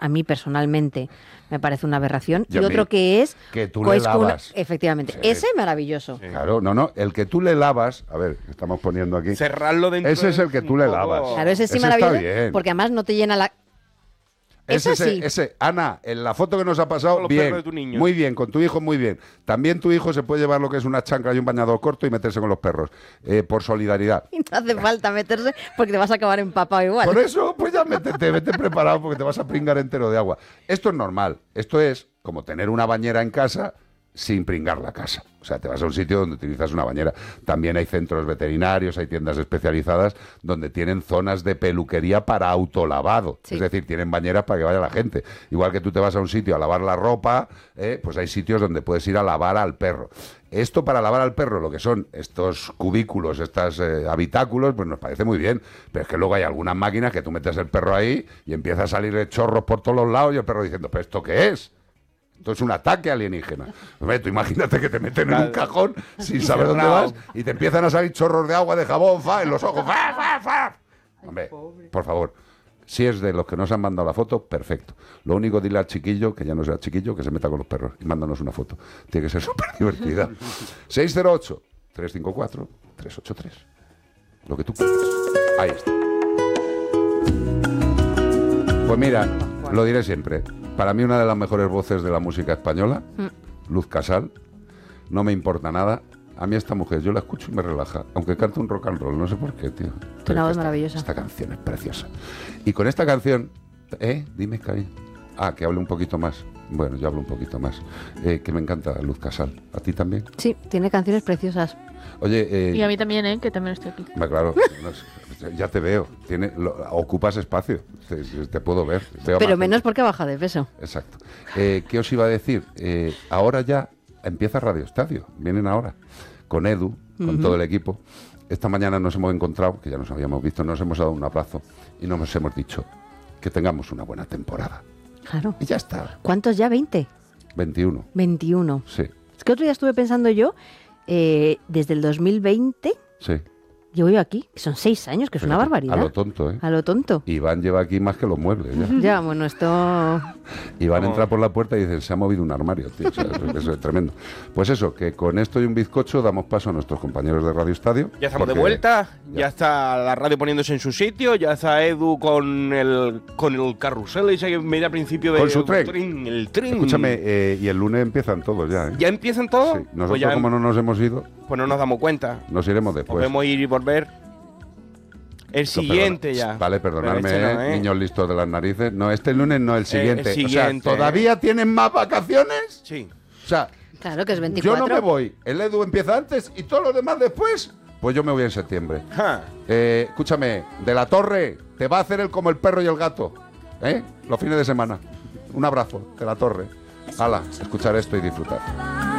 a mí personalmente me parece una aberración, y a mí, otro que es... que tú le lavas. Efectivamente, Sí. ese maravilloso. Sí. Claro, no, el que tú le lavas, a ver, estamos poniendo aquí... Cerrarlo dentro. Ese es el que tú le lavas. Claro, ese sí Ese maravilloso, está bien. porque además no te llena la... Ese, Ana, en la foto que nos ha pasado, Los bien, perros de tu niño. muy bien, con tu hijo muy bien. También tu hijo se puede llevar lo que es una chancla y un bañador corto y meterse con los perros, por solidaridad. Y no hace falta meterse porque te vas a acabar empapado igual. Por eso, pues ya vete preparado porque te vas a pringar entero de agua. Esto es normal, esto es como tener una bañera en casa sin pringar la casa. O sea, te vas a un sitio donde utilizas una bañera. También hay centros veterinarios, hay tiendas especializadas donde tienen zonas de peluquería para autolavado. Sí. Es decir, tienen bañeras para que vaya la gente. Igual que tú te vas a un sitio a lavar la ropa, pues hay sitios donde puedes ir a lavar al perro. Esto para lavar al perro, lo que son estos cubículos, estos habitáculos, pues nos parece muy bien. Pero es que luego hay algunas máquinas que tú metes el perro ahí y empieza a salir chorros por todos los lados y el perro diciendo, ¿pero esto qué es? Esto es un ataque alienígena. Hombre, tú imagínate que te meten en un cajón sin saber dónde vas y te empiezan a salir chorros de agua, de jabón, en los ojos. Hombre, por favor, si es de los que nos han mandado la foto, perfecto. Lo único, dile al chiquillo, que ya no sea chiquillo, que se meta con los perros y mándanos una foto. Tiene que ser súper divertida. 608-354-383. Lo que tú quieras. Ahí está. Pues mira, lo diré siempre. Para mí una de las mejores voces de la música española, Luz Casal. No me importa nada. A mí esta mujer, yo la escucho y me relaja. Aunque cante un rock and roll, no sé por qué, tío. Es una voz maravillosa. Esta canción es preciosa. Y con esta canción... Dime, cariño. Que hable un poquito más. Bueno, yo hablo un poquito más. Que me encanta Luz Casal. ¿A ti también? Sí, tiene canciones preciosas. Oye... y a mí también, que también estoy aquí. Claro, ya te veo. Ocupas espacio. Te puedo ver. Pero menos porque baja de peso. Exacto. ¿Qué os iba a decir? Ahora ya empieza Radio Estadio. Vienen ahora. Con Edu, con todo el equipo. Esta mañana nos hemos encontrado, que ya nos habíamos visto, nos hemos dado un abrazo y nos hemos dicho que tengamos una buena temporada. Claro. Y ya está. ¿Cuántos ya? ¿20? 21. 21. Sí. Es que otro día estuve pensando yo, desde el 2020... Sí. Llevo yo aquí, que son 6 años, que es una barbaridad. A lo tonto, ¿eh? A lo tonto. Iván lleva aquí más que los muebles, ya. Ya, bueno, esto... Iván entra por la puerta y dice, se ha movido un armario, tío. O sea, eso es tremendo. Pues eso, que con esto y un bizcocho damos paso a nuestros compañeros de Radio Estadio. Ya estamos de vuelta, ya está la radio poniéndose en su sitio, ya está Edu con el carrusel ese que me da al principio de... Con su tren. El tren. Escúchame, y el lunes empiezan todos ya, ¿eh? ¿Ya empiezan todos? Sí. Nosotros, pues ya, como no nos hemos ido... Pues no nos damos cuenta. Nos iremos después. Podemos ir y volver. El siguiente ya. Vale, perdonadme, Pero no, niños listos de las narices. No, este lunes no, el siguiente. El siguiente. O sea, ¿todavía tienen más vacaciones? Sí. O sea, claro que es 24. yo no me voy. El Edu empieza antes y todos los demás después. Pues yo me voy en septiembre. Escúchame, de la Torre te va a hacer como el perro y el gato. Los fines de semana. Un abrazo, de la Torre. Hala, escuchar esto y disfrutar.